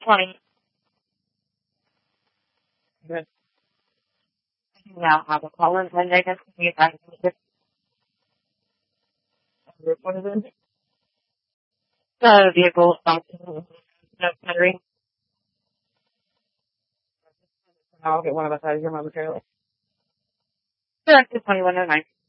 20. Good. Now have a call in 10 days. See if I can get What is it? the vehicle something. No battery. I'll get one of us out of here momentarily. Directed 2109.